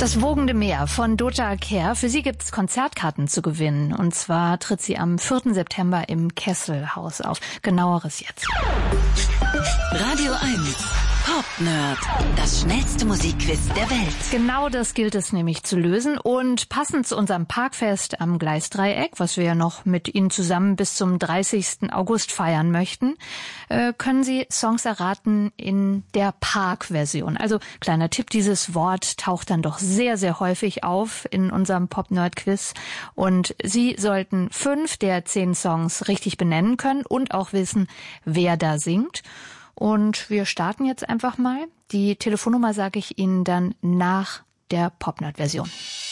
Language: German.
Das wogende Meer von Doja Cat. Für sie gibt's Konzertkarten zu gewinnen. Und zwar tritt sie am 4. September im Kesselhaus auf. Genaueres jetzt. Radio 1. Pop Nerd. Das schnellste Musikquiz der Welt. Genau das gilt es nämlich zu lösen. Und passend zu unserem Parkfest am Gleisdreieck, was wir ja noch mit Ihnen zusammen bis zum 30. August feiern möchten, können Sie Songs erraten in der Park-Version. Also kleiner Tipp, dieses Wort taucht dann doch sehr, sehr häufig auf in unserem Pop-Nerd-Quiz. Und Sie sollten 5 der 10 Songs richtig benennen können und auch wissen, wer da singt. Und wir starten jetzt einfach mal. Die Telefonnummer sage ich Ihnen dann nach der Pop-Nerd-Version.